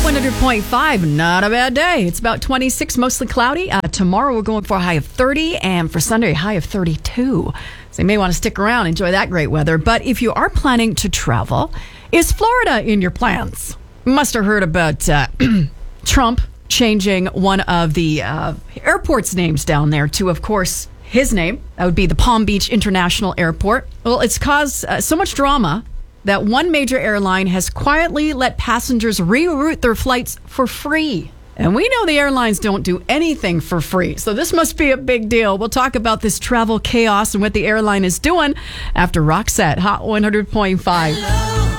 100.5, not a bad day. It's about 26, mostly cloudy. Tomorrow we're going for a high of 30, and for Sunday, a high of 32. So you may want to stick around, enjoy that great weather. But if you are planning to travel, is Florida in your plans? You must have heard about Trump changing one of the airport's names down there to, of course, his name. That would be the Palm Beach International Airport. Well, it's caused so much drama that one major airline has quietly let passengers reroute their flights for free. And we know the airlines don't do anything for free, so this must be a big deal. We'll talk about this travel chaos and what the airline is doing after Roxette, Hot 100.5.